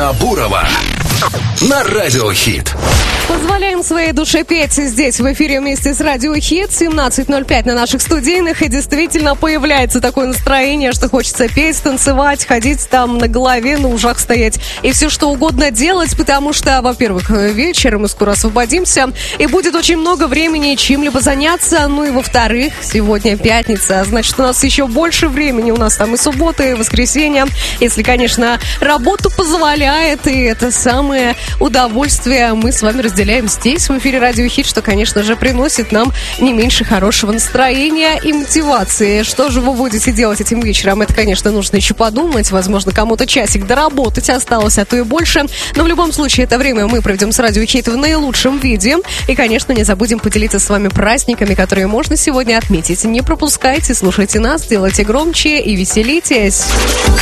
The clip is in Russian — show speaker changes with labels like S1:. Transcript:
S1: Бурова на Радио Хит.
S2: Позволяем своей душе петь здесь в эфире вместе с Радио Хит. 17:05 на наших студийных. И действительно появляется такое настроение, что хочется петь, танцевать, ходить там на голове, на ушах стоять и все что угодно делать, потому что, во-первых, вечером мы скоро освободимся и будет очень много времени чем-либо заняться. Ну и во-вторых, сегодня пятница, значит, у нас еще больше времени. У нас там и суббота, и воскресенье, если, конечно, работа позволяет. И это самое удовольствие мы с вами разделяем здесь, в эфире Радио Хит, что, конечно же, приносит нам не меньше хорошего настроения и мотивации. Что же вы будете делать этим вечером? Это, конечно, нужно еще подумать. Возможно, кому-то часик доработать осталось, а то и больше. Но в любом случае, это время мы проведем с Радио Хит в наилучшем виде. И, конечно, не забудем поделиться с вами праздниками, которые можно сегодня отметить. Не пропускайте, слушайте нас, делайте громче и веселитесь.